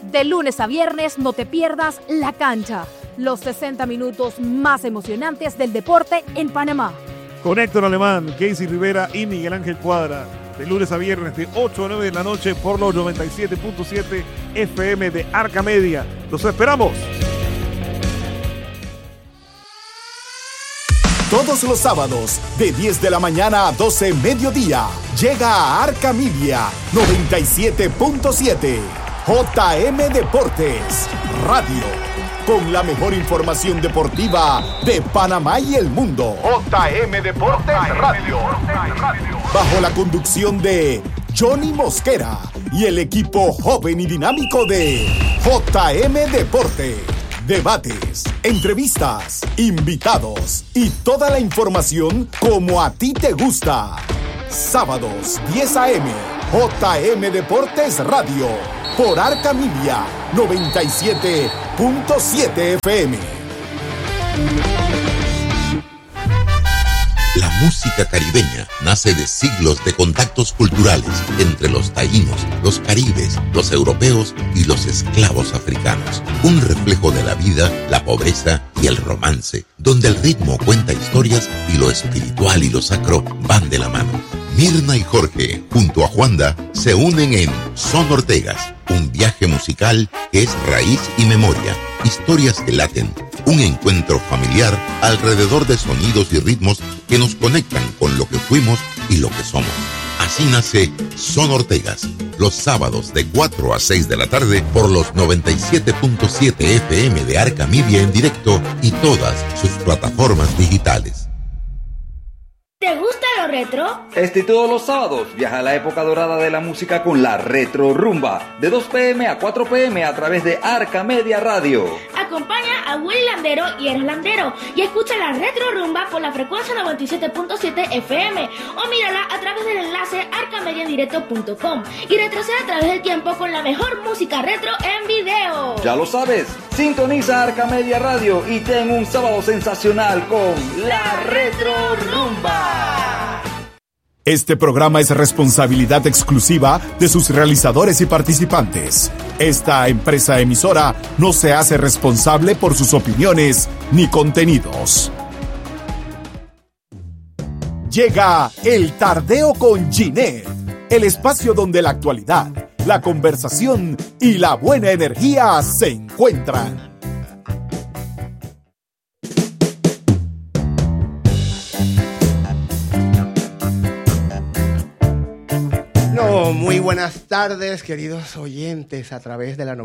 De lunes a viernes no te pierdas La Cancha, los 60 minutos más emocionantes del deporte en Panamá. Con Héctor Alemán, Casey Rivera y Miguel Ángel Cuadra. De lunes a viernes de 8 a 9 de la noche por los 97.7 FM de Arca Media. ¡Los esperamos! Todos los sábados, de 10 de la mañana a 12 mediodía, llega a Arca Media 97.7 JM Deportes Radio, con la mejor información deportiva de Panamá y el mundo. JM Deportes Radio. Bajo la conducción de Johnny Mosquera y el equipo joven y dinámico de JM Deporte. Debates, entrevistas, invitados y toda la información como a ti te gusta. Sábados 10 a.m. JM Deportes Radio por Arca Media 97.7 FM. La música caribeña nace de siglos de contactos culturales entre los taínos, los caribes, los europeos y los esclavos africanos. Un reflejo de la vida, la pobreza y el romance, donde el ritmo cuenta historias y lo espiritual y lo sacro van de la mano. Mirna y Jorge, junto a Juanda, se unen en Son Ortegas, un viaje musical que es raíz y memoria, historias que laten, un encuentro familiar alrededor de sonidos y ritmos que nos conectan con lo que fuimos y lo que somos. Así nace Son Ortegas, los sábados de 4 a 6 de la tarde por los 97.7 FM de Arca Media en directo y todas sus plataformas digitales. ¿Te gusta lo retro? Todos los sábados viaja a la época dorada de la música con la Retro Rumba, de 2 p.m. a 4 p.m. a través de Arca Media Radio. Acompaña a Willy Landero y Eres Landero y escucha la Retro Rumba por la frecuencia 97.7 FM o mírala a través del enlace arcamediandirecto.com y retrocede a través del tiempo con la mejor música retro en video. Ya lo sabes, sintoniza Arca Media Radio y ten un sábado sensacional con la Retro Rumba. Este programa es responsabilidad exclusiva de sus realizadores y participantes. Esta empresa emisora no se hace responsable por sus opiniones ni contenidos. Llega El Tardeo con Ginette, el espacio donde la actualidad, la conversación y la buena energía se encuentran. Muy buenas tardes, queridos oyentes, a través de la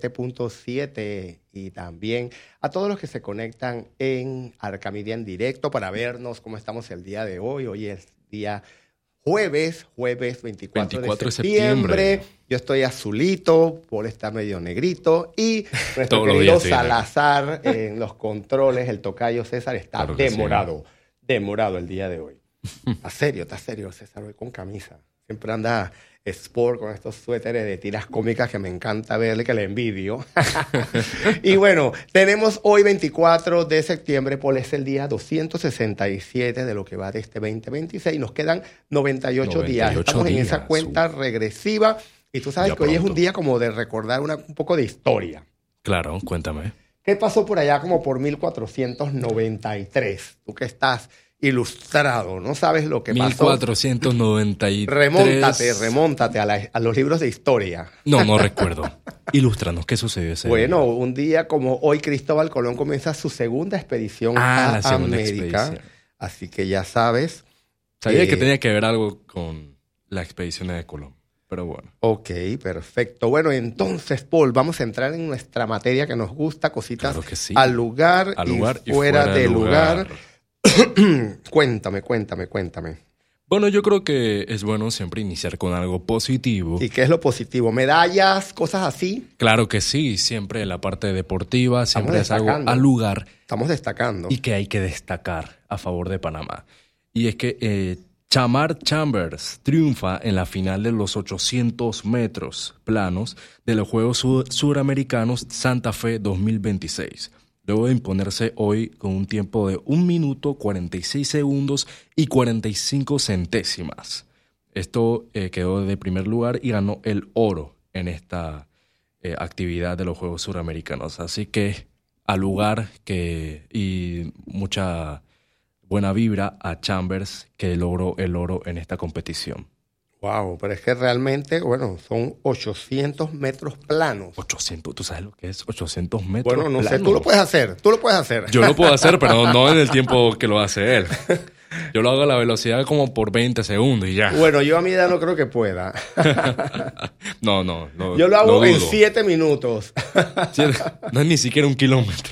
97.7 y también a todos los que se conectan en Arca Media en directo para vernos cómo estamos el día de hoy. Hoy es día jueves 24 de septiembre. Yo estoy azulito, Paul está medio negrito y nuestro querido Salazar en los controles, el tocayo César, está demorado el día de hoy. Está serio, César, hoy con camisa. Siempre anda sport con estos suéteres de tiras cómicas que me encanta verle, que le envidio. Y bueno, tenemos hoy 24 de septiembre, Paul, es el día 267 de lo que va de este 2026. Nos quedan 98 días. Estamos en esa cuenta regresiva. Y tú sabes que hoy es un día como de recordar un poco de historia. Claro, cuéntame. ¿Qué pasó por allá como por 1493? Tú que estás ilustrado, no sabes lo que pasó. 1493. Remóntate a los libros de historia. No recuerdo. Ilústranos, ¿qué sucedió ese día? Bueno, un día como hoy, Cristóbal Colón comienza su segunda expedición a América. Así que ya sabes. Sabía que tenía que ver algo con la expedición de Colón, pero bueno. Ok, perfecto. Bueno, entonces, Paul, vamos a entrar en nuestra materia que nos gusta, cositas claro que sí. al lugar y fuera de lugar. Cuéntame. Bueno, yo creo que es bueno siempre iniciar con algo positivo. ¿Y qué es lo positivo? ¿Medallas? ¿Cosas así? Claro que sí, siempre la parte deportiva, siempre es algo al lugar. Estamos destacando. Y que hay que destacar a favor de Panamá. Y es que Shamar Chambers triunfa en la final de los 800 metros planos de los Juegos Suramericanos Santa Fe 2026. Luego de imponerse hoy con un tiempo de 1 minuto 46 segundos y 45 centésimas. Esto quedó de primer lugar y ganó el oro en esta actividad de los Juegos Suramericanos. Así que al lugar y mucha buena vibra a Chambers, que logró el oro en esta competición. Wow, pero es que realmente, bueno, son 800 metros planos. 800, ¿tú sabes lo que es 800 metros Bueno, no planos? sé, tú lo puedes hacer. Yo lo puedo hacer, pero no en el tiempo que lo hace él. Yo lo hago a la velocidad como por 20 segundos y ya. Bueno, yo a mi edad no creo que pueda. No. Yo lo hago dudo. en 7 minutos. No es ni siquiera 1 kilómetro.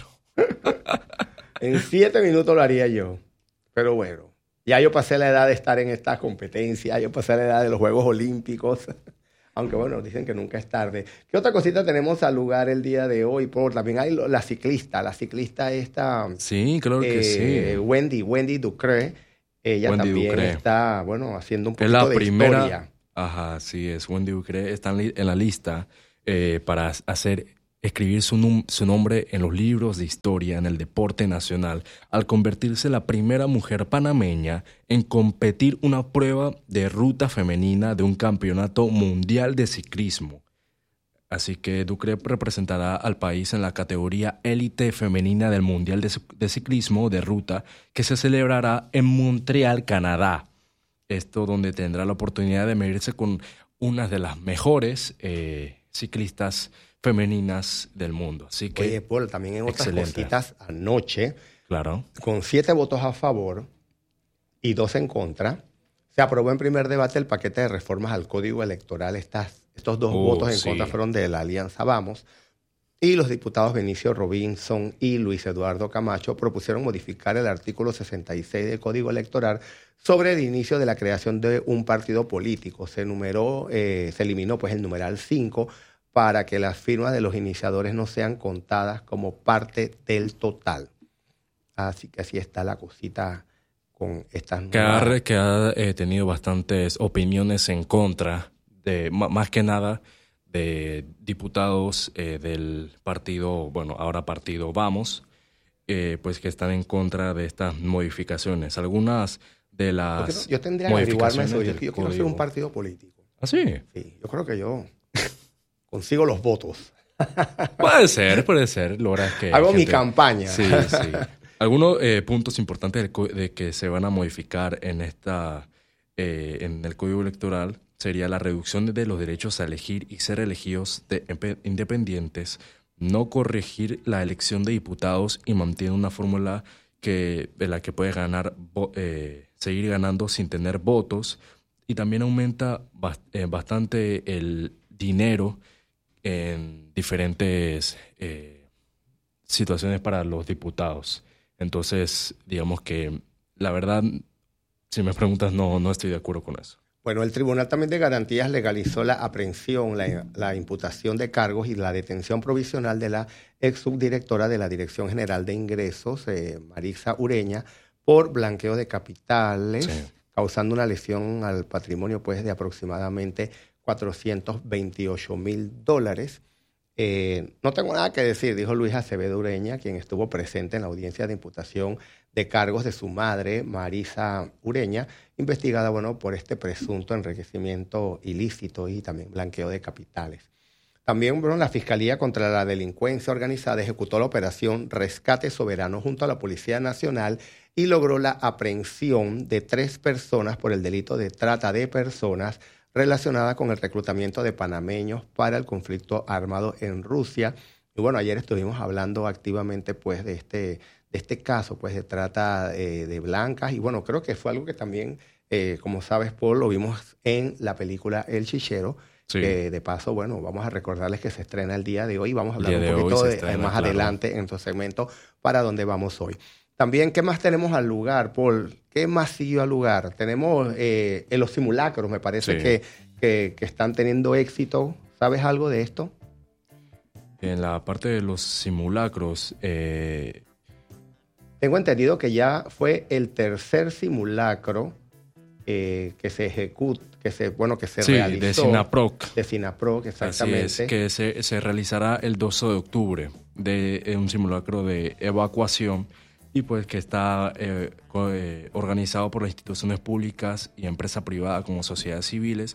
En 7 minutos lo haría yo. Pero bueno, ya yo pasé la edad de estar en estas competencias, yo pasé la edad de los Juegos Olímpicos. Aunque bueno, dicen que nunca es tarde. ¿Qué otra cosita tenemos al lugar el día de hoy? También hay la ciclista esta... Sí, claro que sí. Wendy Ducré. Ella Wendy también Ducré está, bueno, haciendo un es poquito la de primera, historia. Ajá, sí es. Wendy Ducré está en la lista para escribir su nombre en los libros de historia en el deporte nacional, al convertirse en la primera mujer panameña en competir una prueba de ruta femenina de un campeonato mundial de ciclismo. Así que Ducré representará al país en la categoría élite femenina del Mundial de Ciclismo de Ruta, que se celebrará en Montreal, Canadá. Esto donde tendrá la oportunidad de medirse con una de las mejores ciclistas femeninas del mundo. Así que, oye, Paul, también en otras excelente. cositas anoche, Claro. con 7 votos a favor y 2 en contra, se aprobó en primer debate el paquete de reformas al Código Electoral. Estos 2 votos en contra fueron de la Alianza Vamos, y los diputados Benicio Robinson y Luis Eduardo Camacho propusieron modificar el artículo 66 del Código Electoral sobre el inicio de la creación de un partido político. Se eliminó pues el numeral 5 para que las firmas de los iniciadores no sean contadas como parte del total. Así que así está la cosita con estas nuevas. Que ha tenido bastantes opiniones en contra, más que nada de diputados del partido, bueno, ahora partido Vamos, pues que están en contra de estas modificaciones. Algunas de las yo tendría que averiguarme eso. Yo quiero ser un partido político. ¿Ah, sí? Sí, yo creo que yo consigo los votos. Puede ser. Logras que hago mi campaña. Sí. Algunos puntos importantes de que se van a modificar en el Código Electoral sería la reducción de los derechos a elegir y ser elegidos independientes, no corregir la elección de diputados y mantiene una fórmula de la que puede seguir ganando sin tener votos, y también aumenta bastante el dinero en diferentes situaciones para los diputados. Entonces, digamos que la verdad, si me preguntas, no estoy de acuerdo con eso. Bueno, el Tribunal también de Garantías legalizó la aprehensión, la imputación de cargos y la detención provisional de la ex subdirectora de la Dirección General de Ingresos, Marisa Ureña, por blanqueo de capitales, causando una lesión al patrimonio pues, de aproximadamente $428,000. No tengo nada que decir, dijo Luis Acevedo Ureña, quien estuvo presente en la audiencia de imputación de cargos de su madre, Marisa Ureña, investigada por este presunto enriquecimiento ilícito y también blanqueo de capitales. También la Fiscalía contra la Delincuencia Organizada ejecutó la operación Rescate Soberano junto a la Policía Nacional y logró la aprehensión de 3 personas por el delito de trata de personas relacionada con el reclutamiento de panameños para el conflicto armado en Rusia. Y bueno, ayer estuvimos hablando activamente pues de este caso pues de trata de blancas, y bueno, creo que fue algo que también, como sabes, Paul, lo vimos en la película El Chichero. Sí. De paso, bueno, vamos a recordarles que se estrena el día de hoy. Vamos a hablar un poquito más adelante en nuestro segmento para dónde vamos hoy. También, ¿qué más tenemos al lugar, Paul? ¿Qué más siguió al lugar? Tenemos los simulacros, me parece que están teniendo éxito. ¿Sabes algo de esto? En la parte de los simulacros... Tengo entendido que ya fue el tercer simulacro que se ejecuta, que se realizó. De SINAPROC. De SINAPROC, exactamente. Así es, que se realizará el 12 de octubre, de un simulacro de evacuación, y pues que está organizado por las instituciones públicas y empresas privadas como sociedades civiles,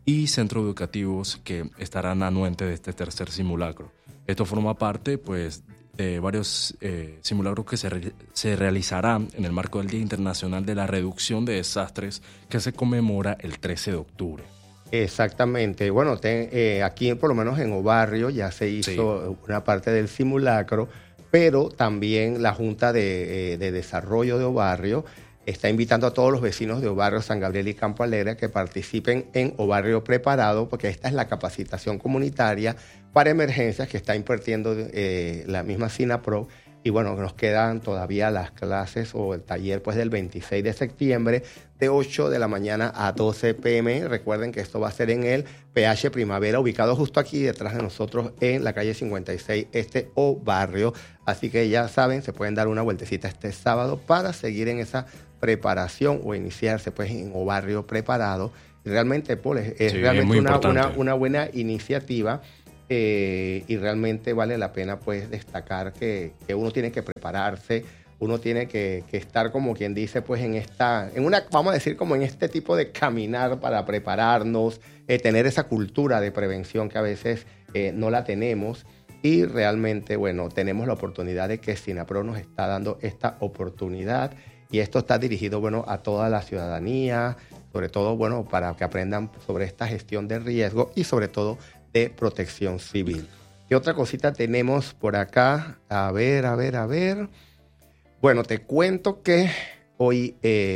y centros educativos que estarán anuentes de este tercer simulacro. Esto forma parte, pues, de varios simulacros que se realizarán en el marco del Día Internacional de la Reducción de Desastres, que se conmemora el 13 de octubre. Exactamente. Bueno, aquí por lo menos en Obarrio ya se hizo una parte del simulacro, pero también la Junta de Desarrollo de Obarrio está invitando a todos los vecinos de Obarrio, San Gabriel y Campo Alegre que participen en Obarrio Preparado, porque esta es la capacitación comunitaria para emergencias que está impartiendo la misma SINAPRO. Y bueno, nos quedan todavía las clases o el taller pues del 26 de septiembre de 8 de la mañana a 12 p.m. Recuerden que esto va a ser en el PH Primavera, ubicado justo aquí detrás de nosotros en la calle 56 Obarrio. Así que ya saben, se pueden dar una vueltecita este sábado para seguir en esa preparación o iniciarse pues en Obarrio Preparado. Y realmente, Paul, es realmente una buena iniciativa. Y realmente vale la pena pues destacar que uno tiene que prepararse, uno tiene que estar como quien dice pues vamos a decir como en este tipo de caminar para prepararnos, tener esa cultura de prevención que a veces no la tenemos. Y realmente, bueno, tenemos la oportunidad de que SINAPRO nos está dando esta oportunidad, y esto está dirigido, bueno, a toda la ciudadanía, sobre todo, bueno, para que aprendan sobre esta gestión de riesgo y sobre todo de protección civil. ¿Qué otra cosita tenemos por acá? A ver. Bueno, te cuento que hoy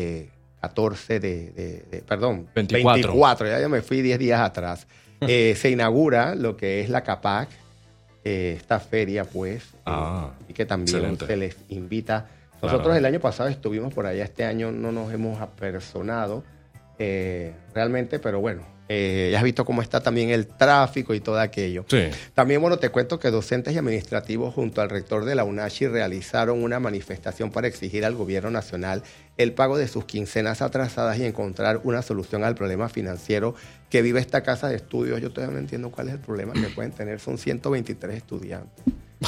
24, ya me fui 10 días atrás, se inaugura lo que es la CAPAC, esta feria pues, y que también excelente. Se les invita. Nosotros el año pasado estuvimos por allá, este año no nos hemos apersonado realmente, pero bueno, ya has visto cómo está también el tráfico y todo aquello. Sí. También, bueno, te cuento que docentes y administrativos junto al rector de la UNACHI realizaron una manifestación para exigir al gobierno nacional el pago de sus quincenas atrasadas y encontrar una solución al problema financiero que vive esta casa de estudios. Yo todavía no entiendo cuál es el problema que pueden tener. Son 123 estudiantes.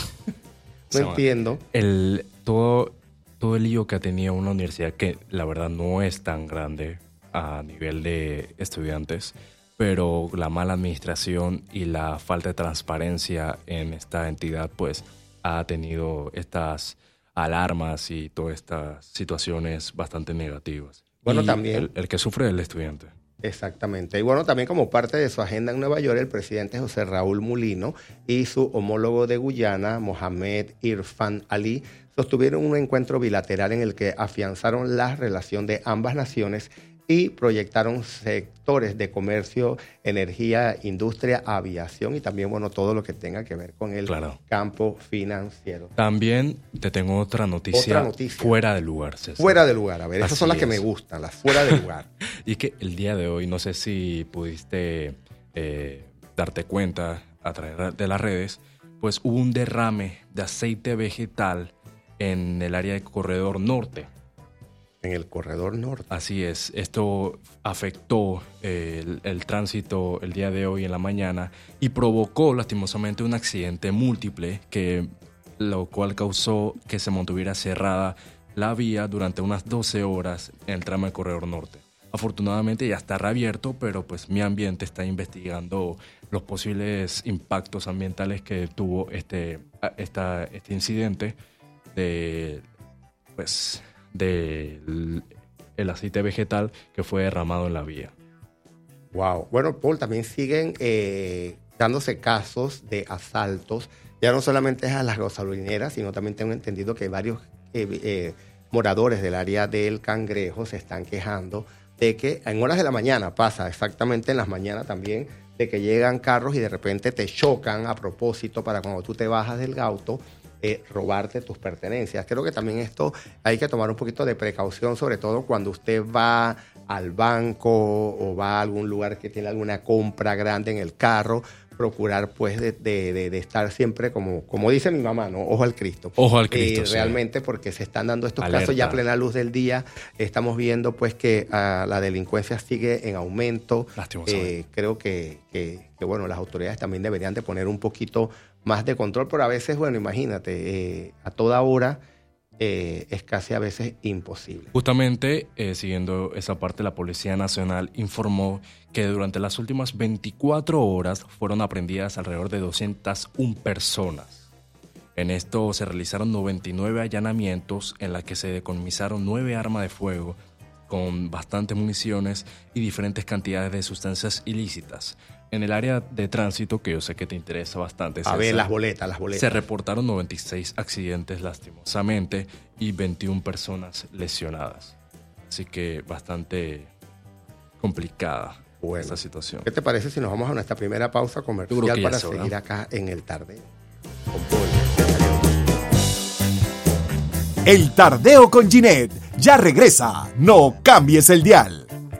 No entiendo. Todo el lío que ha tenido una universidad que la verdad no es tan grande a nivel de estudiantes, pero la mala administración y la falta de transparencia en esta entidad pues ha tenido estas alarmas y todas estas situaciones bastante negativas. Bueno, y también el que sufre es el estudiante. Exactamente. Y bueno, también como parte de su agenda en Nueva York, el presidente José Raúl Mulino y su homólogo de Guyana, Mohamed Irfan Ali, sostuvieron un encuentro bilateral en el que afianzaron la relación de ambas naciones y proyectaron sectores de comercio, energía, industria, aviación y también, bueno, todo lo que tenga que ver con el campo financiero. También te tengo otra noticia fuera de lugar, César. Fuera de lugar, a ver, esas son las que me gustan, las fuera de lugar. Y que el día de hoy, no sé si pudiste darte cuenta a través de las redes, pues hubo un derrame de aceite vegetal en el área del Corredor Norte. En el Corredor Norte. Así es. Esto afectó el tránsito el día de hoy en la mañana y provocó lastimosamente un accidente múltiple, lo cual causó que se mantuviera cerrada la vía durante unas 12 horas en el tramo del Corredor Norte. Afortunadamente ya está reabierto, pero pues Mi Ambiente está investigando los posibles impactos ambientales que tuvo este incidente del el aceite vegetal que fue derramado en la vía. Wow. Bueno, Paul, también siguen dándose casos de asaltos. Ya no solamente es a las gasolineras, sino también tengo entendido que varios moradores del área del Cangrejo se están quejando de que en horas de la mañana, pasa exactamente en las mañanas también, de que llegan carros y de repente te chocan a propósito para cuando tú te bajas del auto, robarte tus pertenencias. Creo que también esto hay que tomar un poquito de precaución, sobre todo cuando usted va al banco o va a algún lugar que tiene alguna compra grande en el carro, procurar pues de estar siempre como dice mi mamá, ¿no? Ojo al Cristo. Ojo al Cristo, sí. Realmente, porque se están dando estos casos ya a plena luz del día. Estamos viendo pues que la delincuencia sigue en aumento. Creo que bueno, las autoridades también deberían de poner un poquito más de control, pero a veces, bueno, imagínate, a toda hora es casi a veces imposible. Justamente, siguiendo esa parte, la Policía Nacional informó que durante las últimas 24 horas fueron aprehendidas alrededor de 201 personas. En esto se realizaron 99 allanamientos en la que se decomisaron 9 armas de fuego con bastantes municiones y diferentes cantidades de sustancias ilícitas. En el área de tránsito, que yo sé que te interesa bastante, a ver, las boletas. Se reportaron 96 accidentes lastimosamente y 21 personas lesionadas. Así que bastante complicada esta situación. ¿Qué te parece si nos vamos a nuestra primera pausa comercial para seguir acá en El Tardeo? El Tardeo con Ginette ya regresa. No cambies el dial.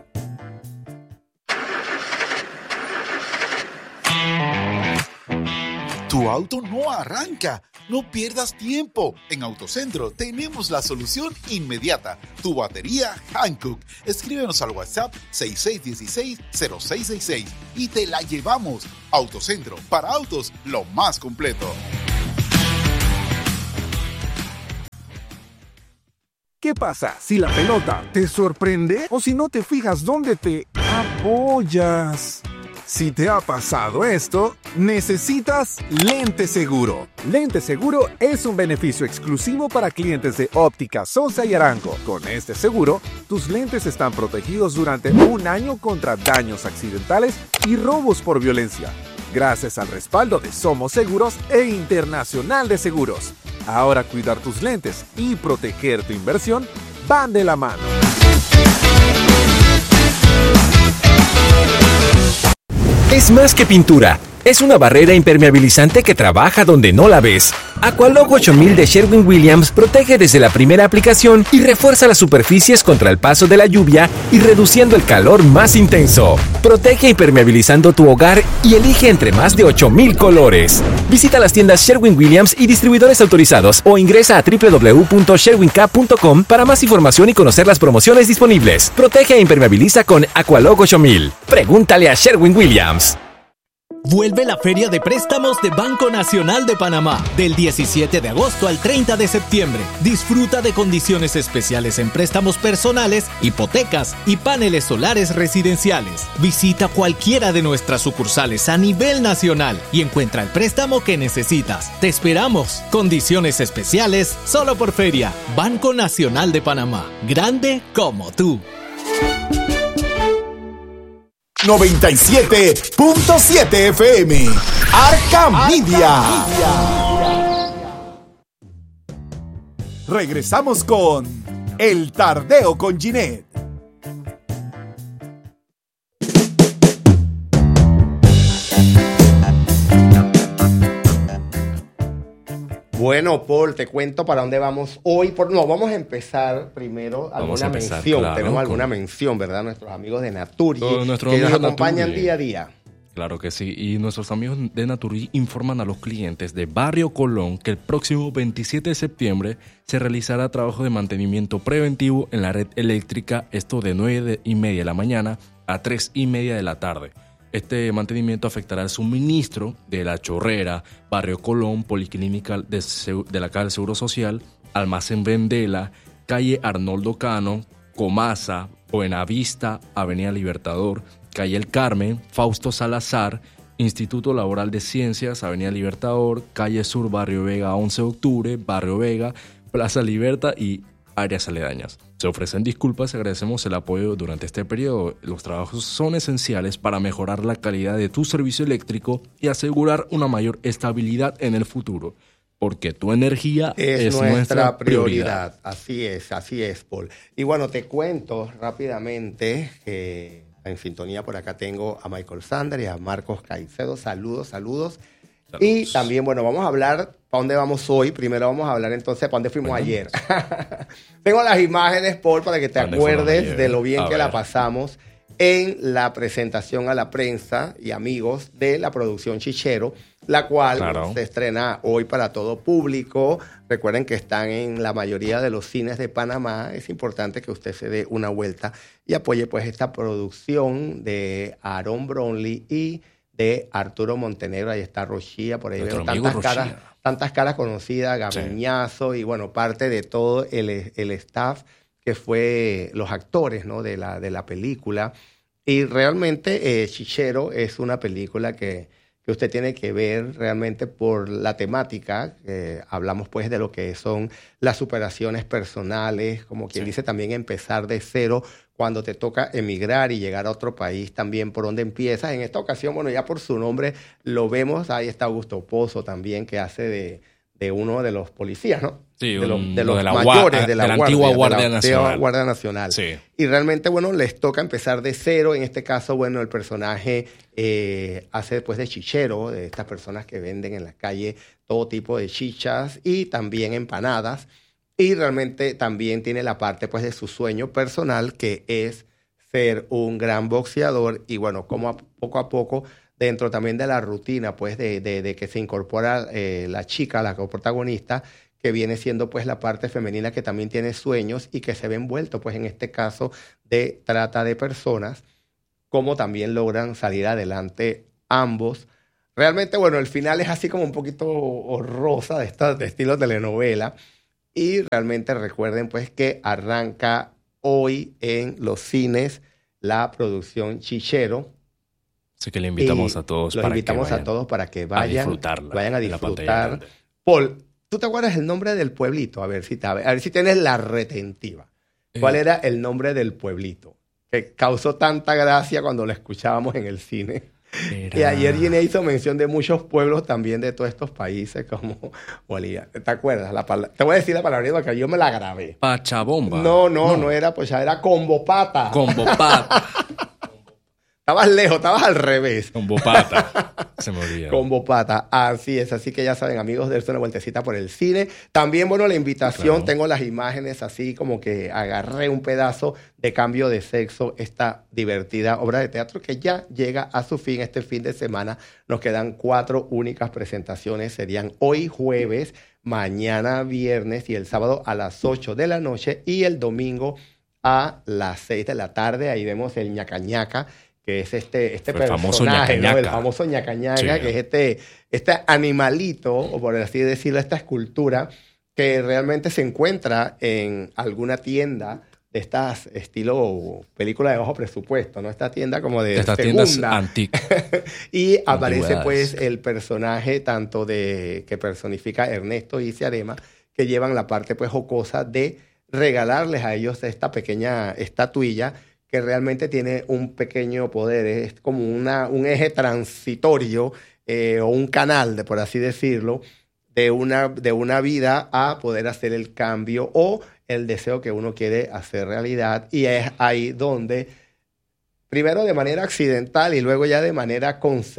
Tu auto no arranca. No pierdas tiempo. En Autocentro tenemos la solución inmediata. Tu batería Hankook. Escríbenos al WhatsApp 6616-0666 y te la llevamos. Autocentro, para autos, lo más completo. ¿Qué pasa si la pelota te sorprende o si no te fijas dónde te apoyas? Si te ha pasado esto, necesitas Lente Seguro. Lente Seguro es un beneficio exclusivo para clientes de Óptica Sosa y Arango. Con este seguro, tus lentes están protegidos durante un año contra daños accidentales y robos por violencia, gracias al respaldo de Somos Seguros e Internacional de Seguros. Ahora cuidar tus lentes y proteger tu inversión van de la mano. Es más que pintura, es una barrera impermeabilizante que trabaja donde no la ves. Aqualog 8000 de Sherwin-Williams protege desde la primera aplicación y refuerza las superficies contra el paso de la lluvia y reduciendo el calor más intenso. Protege impermeabilizando tu hogar y elige entre más de 8000 colores. Visita las tiendas Sherwin-Williams y distribuidores autorizados o ingresa a www.sherwink.com para más información y conocer las promociones disponibles. Protege e impermeabiliza con Aqualog 8000. Pregúntale a Sherwin-Williams. Vuelve la Feria de Préstamos de Banco Nacional de Panamá, del 17 de agosto al 30 de septiembre. Disfruta de condiciones especiales en préstamos personales, hipotecas y paneles solares residenciales. Visita cualquiera de nuestras sucursales a nivel nacional y encuentra el préstamo que necesitas. Te esperamos. Condiciones especiales solo por Feria. Banco Nacional de Panamá. Grande como tú. 97.7 FM Arca Media. Regresamos con El Tardeo con Ginette. Bueno, Paul, te cuento para dónde vamos hoy. Vamos a empezar primero alguna mención. Claro, tenemos alguna mención, ¿verdad? Nuestros amigos de Naturgy, que nos acompañan día a día. Claro que sí. Y nuestros amigos de Naturgy informan a los clientes de Barrio Colón que el próximo 27 de septiembre se realizará trabajo de mantenimiento preventivo en la red eléctrica, esto de 9:30 de la mañana a 3:30 de la tarde. Este mantenimiento afectará el suministro de La Chorrera, Barrio Colón, Policlínica de la Caja del Seguro Social, Almacén Vendela, Calle Arnoldo Cano, Comasa, Buenavista, Avenida Libertador, Calle El Carmen, Fausto Salazar, Instituto Laboral de Ciencias, Avenida Libertador, Calle Sur, Barrio Vega, 11 de octubre, Barrio Vega, Plaza Libertad y áreas aledañas. Se ofrecen disculpas y agradecemos el apoyo durante este periodo. Los trabajos son esenciales para mejorar la calidad de tu servicio eléctrico y asegurar una mayor estabilidad en el futuro, porque tu energía es nuestra prioridad. Así es, Paul. Y bueno, te cuento rápidamente que en sintonía por acá tengo a Michael Sander y a Marcos Caicedo. Saludos. Y también, bueno, vamos a hablar para dónde vamos hoy. Primero vamos a hablar entonces para dónde fuimos ayer. Tengo las imágenes, Paul, para que te acuerdes de lo bien que la pasamos en la presentación a la prensa y amigos de la producción Chichero, la cual se estrena hoy para todo público. Recuerden que están en la mayoría de los cines de Panamá. Es importante que usted se dé una vuelta y apoye pues esta producción de Aaron Brownlee y de Arturo Montenegro, ahí está Rochía, por ahí veo tantas caras conocidas, Gaviñazo, y bueno, parte de todo el staff que fue los actores, ¿no? de la película. Y realmente Chichero es una película que usted tiene que ver realmente por la temática. Hablamos pues de lo que son las superaciones personales, como quien dice también empezar de cero cuando te toca emigrar y llegar a otro país también, por donde empiezas. En esta ocasión, bueno, ya por su nombre lo vemos, ahí está Augusto Pozo también, que hace de uno de los policías, ¿no? Sí, de los mayores de la antigua Guardia Nacional. Sí. Y realmente, bueno, les toca empezar de cero. En este caso, bueno, el personaje hace después de chichero, de estas personas que venden en la calle todo tipo de chichas y también empanadas. Y realmente también tiene la parte pues de su sueño personal, que es ser un gran boxeador. Y bueno, como poco a poco, dentro también de la rutina pues de que se incorpora la chica, la protagonista, que viene siendo pues la parte femenina que también tiene sueños y que se ve envuelto pues en este caso de trata de personas, cómo también logran salir adelante ambos. Realmente, bueno, el final es así como un poquito rosa de estilo telenovela. Y realmente recuerden pues que arranca hoy en los cines la producción Chichero. Así que le invitamos a todos para que vayan a disfrutar. Paul, ¿tú te acuerdas el nombre del pueblito? A ver si tienes la retentiva. ¿Cuál era el nombre del pueblito? Que causó tanta gracia cuando lo escuchábamos en el cine. Y ayer Gine hizo mención de muchos pueblos también de todos estos países como Bolivia. ¿Te acuerdas? Te voy a decir la palabra porque yo me la grabé. Pachabomba. No era pues ya era Combopata. Combopata. Estabas lejos, estabas al revés. Combopata. Se me olvidó. Combopata. Así es. Así que ya saben, amigos, dense una vueltecita por el cine. También, bueno, la invitación. Claro. Tengo las imágenes así como que agarré un pedazo de Cambio de Sexo, esta divertida obra de teatro que ya llega a su fin este fin de semana. Nos quedan 4 únicas presentaciones. Serían hoy jueves, mañana viernes y el sábado a las 8 de la noche y el domingo a las 6 de la tarde. Ahí vemos el ñaca ñaca, que es este personaje, ¿no? El famoso ñaca ñaca, sí, que es este animalito, o por así decirlo, esta escultura que realmente se encuentra en alguna tienda de estas estilo película de bajo presupuesto, ¿no? Esta tienda como de estas segunda. Tiendas antiquas. Y aparece pues el personaje tanto que personifica Ernesto y Ciarema, que llevan la parte pues jocosa de regalarles a ellos esta pequeña estatuilla que realmente tiene un pequeño poder, es como un eje transitorio o un canal, por así decirlo, de una vida a poder hacer el cambio o el deseo que uno quiere hacer realidad. Y es ahí donde, primero de manera accidental y luego ya de manera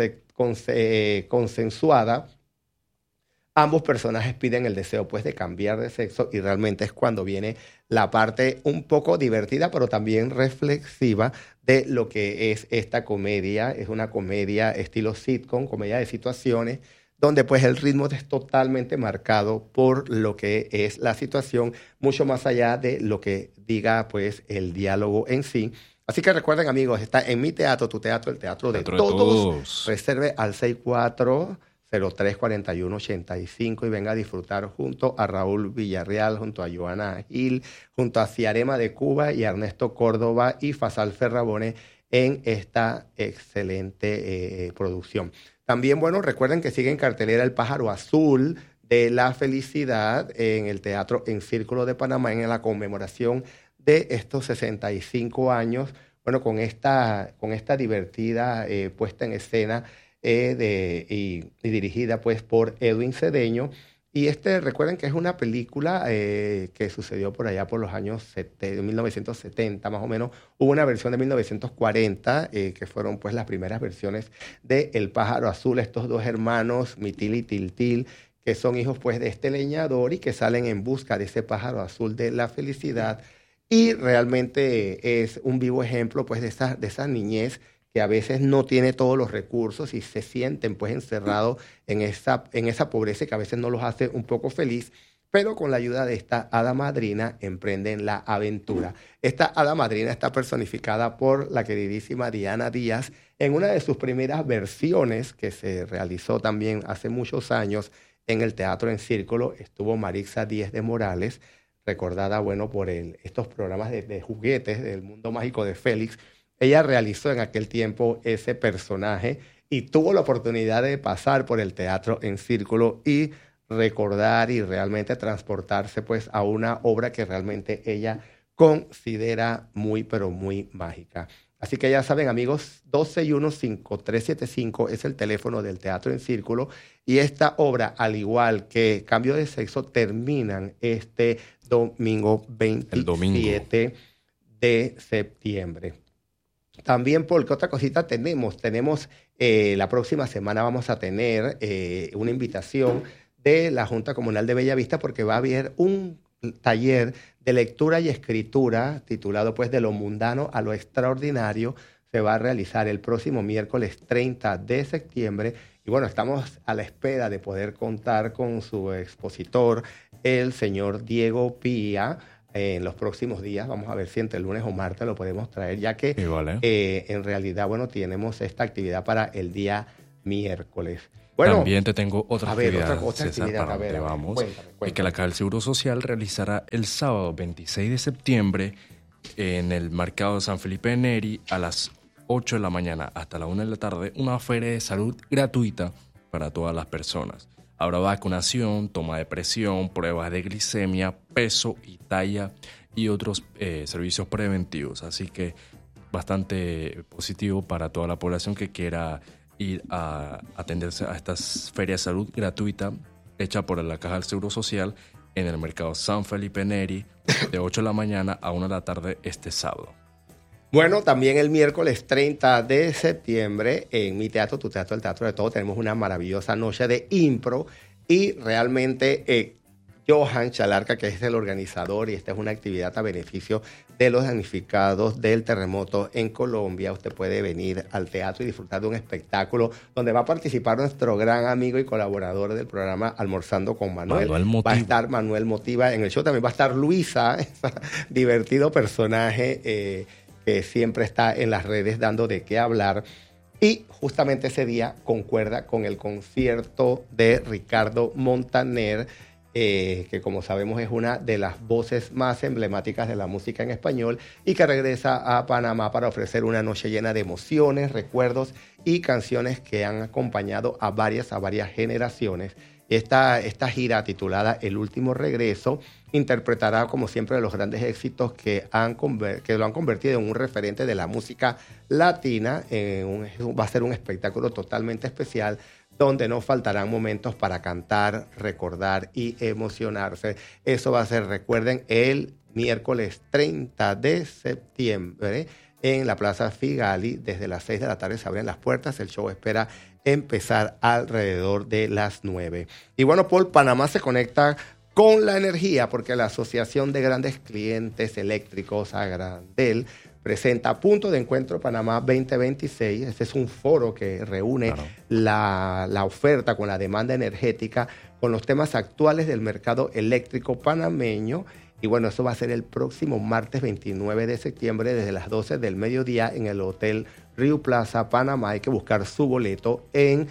consensuada, ambos personajes piden el deseo pues de cambiar de sexo y realmente es cuando viene la parte un poco divertida pero también reflexiva de lo que es esta comedia. Es una comedia estilo sitcom, comedia de situaciones, donde pues el ritmo es totalmente marcado por lo que es la situación, mucho más allá de lo que diga pues el diálogo en sí. Así que recuerden, amigos, está en Mi Teatro, Tu Teatro, el teatro de todos. Reserve al 64034185 y venga a disfrutar junto a Raúl Villarreal, junto a Joana Gil, junto a Ciarema de Cuba y Ernesto Córdoba y Fasal Ferrabone en esta excelente producción. También, bueno, recuerden que sigue en cartelera El Pájaro Azul de la Felicidad en el Teatro En Círculo de Panamá en la conmemoración de estos 65 años, bueno, con esta divertida puesta en escena y dirigida pues por Edwin Cedeño. Y recuerden que es una película que sucedió por allá por los años 1970 más o menos. Hubo una versión de 1940 que fueron pues las primeras versiones de El Pájaro Azul. Estos dos hermanos, Mitil y Tiltil, que son hijos pues de este leñador y que salen en busca de ese pájaro azul de la felicidad. Y realmente es un vivo ejemplo pues de esa niñez que a veces no tiene todos los recursos y se sienten pues encerrados en esa pobreza que a veces no los hace un poco feliz, pero con la ayuda de esta hada madrina emprenden la aventura. Esta hada madrina está personificada por la queridísima Diana Díaz En una de sus primeras versiones, que se realizó también hace muchos años en el Teatro en Círculo, estuvo Marixa Díez de Morales, recordada, bueno, por estos programas de juguetes del mundo mágico de Félix. Ella realizó en aquel tiempo ese personaje y tuvo la oportunidad de pasar por el Teatro en Círculo y recordar y realmente transportarse pues a una obra que realmente ella considera muy, pero muy mágica. Así que ya saben, amigos, 261-5375 es el teléfono del Teatro en Círculo y esta obra, al igual que Cambio de Sexo, terminan este domingo 27 de septiembre. También, porque otra cosita tenemos la próxima semana vamos a tener una invitación de la Junta Comunal de Bellavista porque va a haber un taller de lectura y escritura titulado pues De lo mundano a lo extraordinario. Se va a realizar el próximo miércoles 30 de septiembre y bueno, estamos a la espera de poder contar con su expositor, el señor Diego Pía. En los próximos días, vamos a ver si entre el lunes o martes lo podemos traer, ya que en realidad, bueno, tenemos esta actividad para el día miércoles. Bueno, también te tengo otra actividad, otra César, actividad, para donde vamos. Cuéntame. Que la Caja del Seguro Social realizará el sábado 26 de septiembre en el Mercado de San Felipe Neri a las 8 de la mañana hasta la 1 de la tarde una feria de salud gratuita para todas las personas. Habrá vacunación, toma de presión, pruebas de glicemia, peso y talla y otros servicios preventivos. Así que bastante positivo para toda la población que quiera ir a atenderse a estas ferias de salud gratuita hecha por la Caja del Seguro Social en el Mercado San Felipe Neri de 8 de la mañana a 1 de la tarde este sábado. Bueno, también el miércoles 30 de septiembre en Mi Teatro, Tu Teatro, el Teatro de Todo, tenemos una maravillosa noche de impro y realmente Johan Chalarca, que es el organizador, y esta es una actividad a beneficio de los damnificados del terremoto en Colombia. Usted puede venir al teatro y disfrutar de un espectáculo donde va a participar nuestro gran amigo y colaborador del programa Almorzando con Manuel. Va a estar Manuel Motiva en el show, también va a estar Luisa, ese divertido personaje que siempre está en las redes dando de qué hablar. Y justamente ese día concuerda con el concierto de Ricardo Montaner, que como sabemos es una de las voces más emblemáticas de la música en español y que regresa a Panamá para ofrecer una noche llena de emociones, recuerdos y canciones que han acompañado a varias generaciones. Esta gira titulada El Último Regreso interpretará como siempre los grandes éxitos que lo han convertido en un referente de la música latina. Va a ser un espectáculo totalmente especial donde no faltarán momentos para cantar, recordar y emocionarse. Eso va a ser, recuerden, el miércoles 30 de septiembre en la Plaza Figali. Desde las 6 de la tarde se abren las puertas. El show espera empezar alrededor de las 9. Y bueno, Paul, Panamá se conecta con la energía porque la Asociación de Grandes Clientes Eléctricos, Agrandel, presenta Punto de Encuentro Panamá 2026. Este es un foro que reúne la oferta con la demanda energética con los temas actuales del mercado eléctrico panameño. Y bueno, eso va a ser el próximo martes 29 de septiembre desde las 12 del mediodía en el Hotel Rio Plaza, Panamá. Hay que buscar su boleto en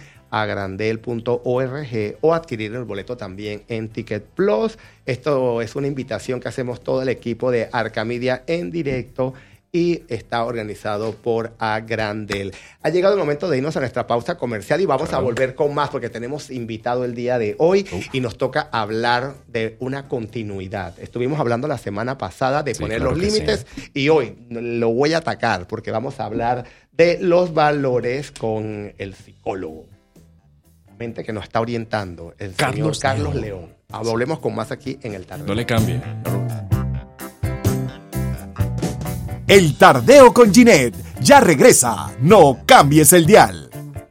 agrandel.org o adquirir el boleto también en Ticket Plus. Esto es una invitación que hacemos todo el equipo de Arcamedia en directo y está organizado por Agrandel. Ha llegado el momento de irnos a nuestra pausa comercial y vamos a volver con más porque tenemos invitado el día de hoy y nos toca hablar de una continuidad. Estuvimos hablando la semana pasada de poner los límites y hoy lo voy a atacar porque vamos a hablar de los valores con el psicólogo. Que nos está orientando el señor Carlos León. Hablemos con más aquí en El Tardeo. No le cambie. El Tardeo con Ginette ya regresa. No cambies el dial.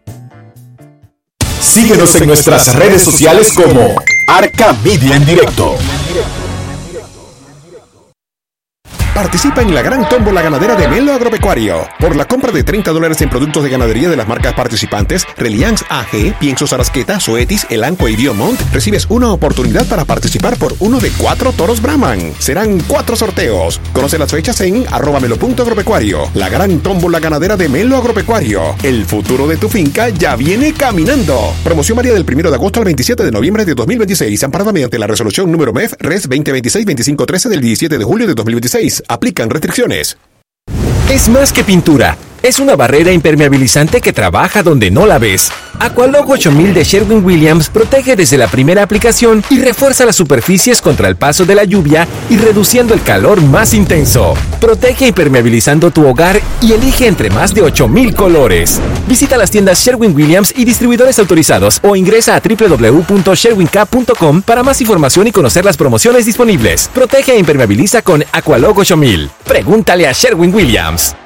Síguenos en nuestras redes sociales como Arcamedia en directo. Participa en la gran tómbola ganadera de Melo Agropecuario. Por la compra de $30 en productos de ganadería de las marcas participantes, Reliance AG, Piensos Arasqueta, Zoetis, Elanco y Biomont, recibes una oportunidad para participar por uno de 4 toros Brahman. Serán 4 sorteos. Conoce las fechas en @melo.agropecuario. La gran tómbola ganadera de Melo Agropecuario. El futuro de tu finca ya viene caminando. Promoción varía del 1 de agosto al 27 de noviembre de 2026, amparada mediante la resolución número MEF Res 2026-2513 del 17 de julio de 2026. Aplican restricciones. Es más que pintura. Es una barrera impermeabilizante que trabaja donde no la ves. Aqualog 8000 de Sherwin-Williams protege desde la primera aplicación y refuerza las superficies contra el paso de la lluvia y reduciendo el calor más intenso. Protege impermeabilizando tu hogar y elige entre más de 8000 colores. Visita las tiendas Sherwin-Williams y distribuidores autorizados o ingresa a www.sherwink.com para más información y conocer las promociones disponibles. Protege e impermeabiliza con Aqualog 8000. Pregúntale a Sherwin-Williams.